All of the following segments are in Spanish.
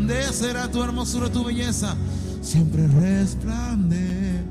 resplandecerá tu hermosura, tu belleza, siempre resplandecerá.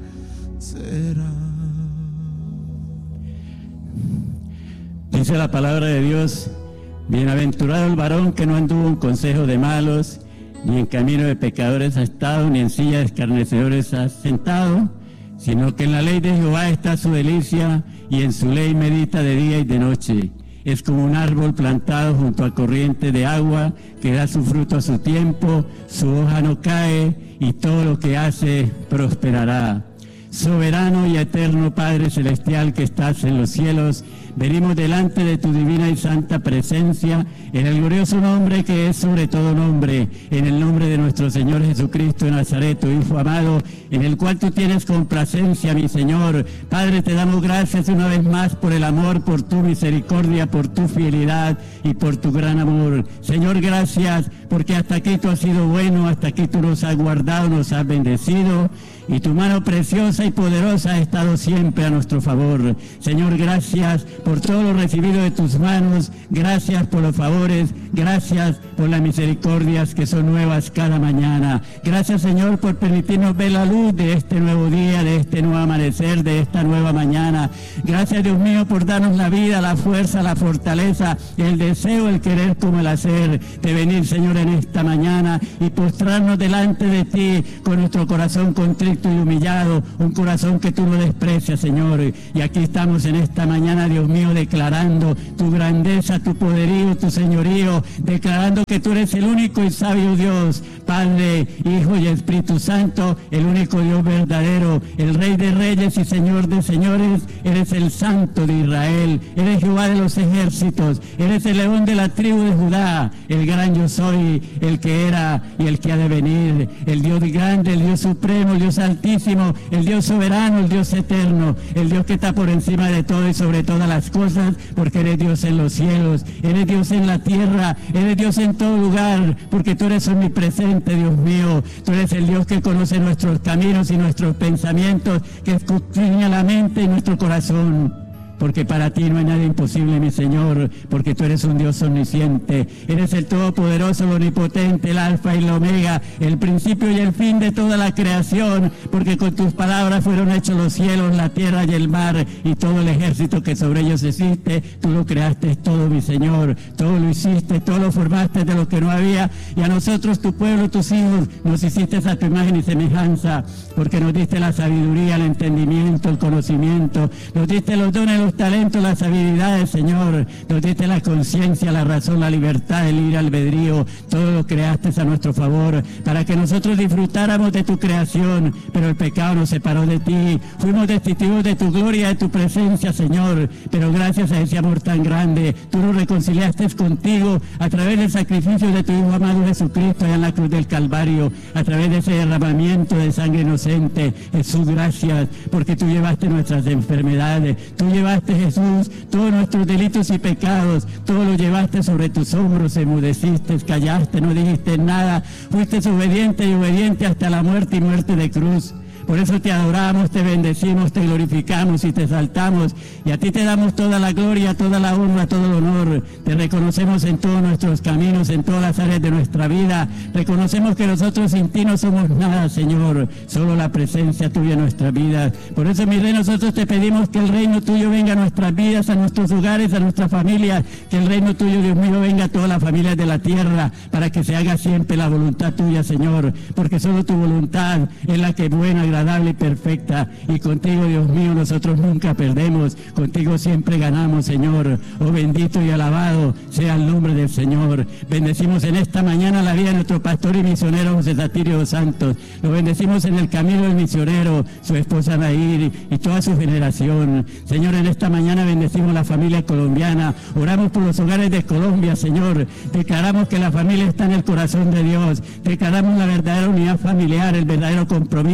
Dice la palabra de Dios: bienaventurado el varón que no anduvo en consejo de malos, ni en camino de pecadores ha estado, ni en silla de escarnecedores ha sentado, sino que en la ley de Jehová está su delicia, y en su ley medita de día y de noche. Es como un árbol plantado junto a corriente de agua, que da su fruto a su tiempo, su hoja no cae, y todo lo que hace prosperará. Soberano y eterno Padre Celestial que estás en los cielos, venimos delante de tu divina y santa presencia, en el glorioso nombre que es sobre todo nombre, en el nombre de nuestro Señor Jesucristo de Nazaret, tu Hijo amado, en el cual tú tienes complacencia, mi Señor. Padre, te damos gracias una vez más por el amor, por tu misericordia, por tu fidelidad y por tu gran amor. Señor, gracias porque hasta aquí tú has sido bueno, hasta aquí tú nos has guardado, nos has bendecido, y tu mano preciosa y poderosa ha estado siempre a nuestro favor. Señor, gracias por todo lo recibido de tus manos, gracias por los favores, gracias por las misericordias que son nuevas cada mañana. Gracias, Señor, por permitirnos ver la luz de este nuevo día, de este nuevo amanecer, de esta nueva mañana. Gracias, Dios mío, por darnos la vida, la fuerza, la fortaleza, el deseo, el querer como el hacer, de venir, Señor, en esta mañana y postrarnos delante de ti con nuestro corazón contrito y humillado, un corazón que tú no desprecias, Señor. Y aquí estamos en esta mañana, Dios mío, declarando tu grandeza, tu poderío, tu señorío, declarando que tú eres el único y sabio Dios, Padre, Hijo y Espíritu Santo, el único Dios verdadero, el Rey de reyes y Señor de señores. Eres el Santo de Israel, eres Jehová de los ejércitos, eres el león de la tribu de Judá, el gran yo soy, el que era y el que ha de venir, el Dios grande, el Dios supremo, el Dios altísimo, el Dios soberano, el Dios eterno, el Dios que está por encima de todo y sobre todas las cosas, porque eres Dios en los cielos, eres Dios en la tierra, eres Dios en todo lugar, porque tú eres omnipresente, Dios mío. Tú eres el Dios que conoce nuestros caminos y nuestros pensamientos, que escudriña la mente y nuestro corazón. Porque para ti no hay nada imposible, mi Señor, porque tú eres un Dios omnisciente, eres el Todopoderoso, el Omnipotente, el Alfa y el Omega, el principio y el fin de toda la creación, porque con tus palabras fueron hechos los cielos, la tierra y el mar, y todo el ejército que sobre ellos existe. Tú lo creaste todo, mi Señor, todo lo hiciste, todo lo formaste de lo que no había, y a nosotros, tu pueblo, tus hijos, nos hiciste a tu imagen y semejanza, porque nos diste la sabiduría, el entendimiento, el conocimiento, nos diste los dones, los talentos, las habilidades, Señor, nos diste la conciencia, la razón, la libertad, el libre albedrío, todo lo creaste a nuestro favor, para que nosotros disfrutáramos de tu creación, pero el pecado nos separó de ti, fuimos destituidos de tu gloria, de tu presencia, Señor, pero gracias a ese amor tan grande, tú nos reconciliaste contigo a través del sacrificio de tu Hijo amado Jesucristo allá en la cruz del Calvario, a través de ese derramamiento de sangre inocente. Jesús, gracias, porque tú llevaste nuestras enfermedades, tú llevaste, Jesús, todos nuestros delitos y pecados, todo lo llevaste sobre tus hombros, enmudeciste, callaste, no dijiste nada, fuiste obediente y obediente hasta la muerte y muerte de cruz. Por eso te adoramos, te bendecimos, te glorificamos y te exaltamos, y a ti te damos toda la gloria, toda la honra, todo el honor. Te reconocemos en todos nuestros caminos, en todas las áreas de nuestra vida. Reconocemos que nosotros sin ti no somos nada, Señor, solo la presencia tuya en nuestras vidas. Por eso, mi Rey, nosotros te pedimos que el reino tuyo venga a nuestras vidas, a nuestros hogares, a nuestras familias, que el reino tuyo, Dios mío, venga a todas las familias de la tierra, para que se haga siempre la voluntad tuya, Señor, porque solo tu voluntad es la que es buena, agradable y perfecta, y contigo, Dios mío, nosotros nunca perdemos, contigo siempre ganamos, Señor. Oh, bendito y alabado sea el nombre del Señor. Bendecimos en esta mañana la vida de nuestro pastor y misionero José Satirio dos Santos, lo bendecimos en el camino del misionero, su esposa Nair y toda su generación. Señor, en esta mañana bendecimos la familia colombiana, oramos por los hogares de Colombia, Señor, declaramos que la familia está en el corazón de Dios, declaramos la verdadera unidad familiar, el verdadero compromiso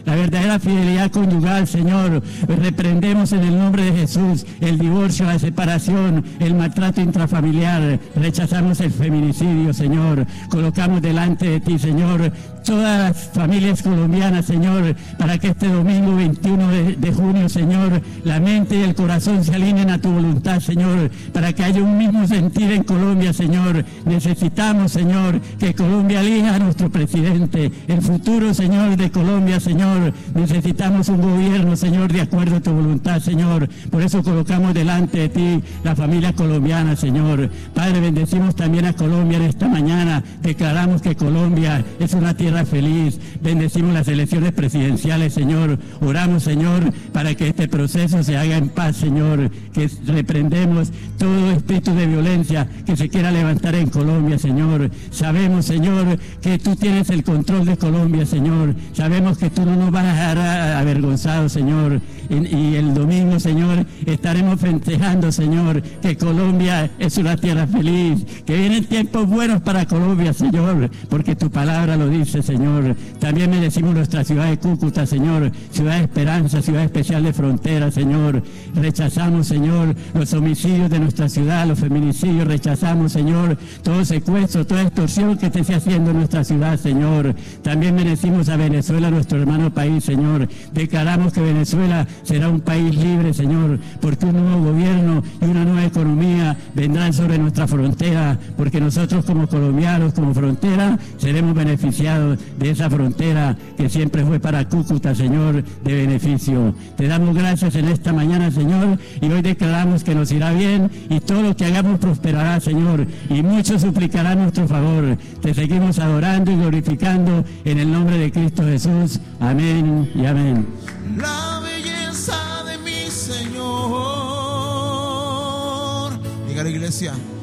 la verdadera fidelidad conyugal, Señor. Reprendemos en el nombre de Jesús el divorcio, la separación, el maltrato intrafamiliar. Rechazamos el feminicidio, Señor. Colocamos delante de ti, Señor, todas las familias colombianas, Señor, para que este domingo 21 de junio, Señor, la mente y el corazón se alineen a tu voluntad, Señor, para que haya un mismo sentir en Colombia, Señor. Necesitamos, Señor, que Colombia elija a nuestro presidente, el futuro, Señor, de Colombia, Señor. Necesitamos un gobierno, Señor, de acuerdo a tu voluntad, Señor. Por eso colocamos delante de ti la familia colombiana, Señor. Padre, bendecimos también a Colombia en esta mañana. Declaramos que Colombia es una tierra feliz. Bendecimos las elecciones presidenciales, Señor. Oramos, Señor, para que este proceso se haga en paz, Señor. Que reprendemos todo espíritu de violencia que se quiera levantar en Colombia, Señor. Sabemos, Señor, que tú tienes el control de Colombia, Señor. Sabemos que tú no nos vas a dejar avergonzados, Señor. Y el domingo, Señor, estaremos festejando, Señor, que Colombia es una tierra feliz, que vienen tiempos buenos para Colombia, Señor, porque tu palabra lo dice, Señor. También bendecimos nuestra ciudad de Cúcuta, Señor, ciudad de esperanza, ciudad especial de frontera, Señor. Rechazamos, Señor, los homicidios de nuestra ciudad, los feminicidios. Rechazamos, Señor, todo secuestro, toda extorsión que esté haciendo en nuestra ciudad, Señor. También bendecimos a Venezuela, nuestro hermano país, Señor. Declaramos que Venezuela será un país libre, Señor, porque un nuevo gobierno y una nueva economía vendrán sobre nuestra frontera, porque nosotros como colombianos, como frontera, seremos beneficiados de esa frontera que siempre fue para Cúcuta, Señor, de beneficio. Te damos gracias en esta mañana, Señor, y hoy declaramos que nos irá bien y todo lo que hagamos prosperará, Señor, y muchos suplicarán nuestro favor. Te seguimos adorando y glorificando en el nombre de Cristo Jesús. Amén y amén. La belleza de mi Señor. Diga la iglesia.